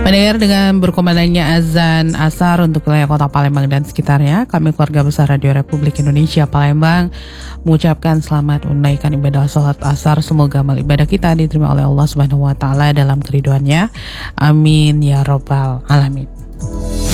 Mendengar dengan berkumandangnya azan asar untuk wilayah kota Palembang dan sekitarnya, kami keluarga besar Radio Republik Indonesia Palembang mengucapkan selamat menunaikan ibadah sholat asar. Semoga amal ibadah kita diterima oleh Allah Subhanahu wa Ta'ala dalam keridhoannya. Amin ya Rabbal Alamin.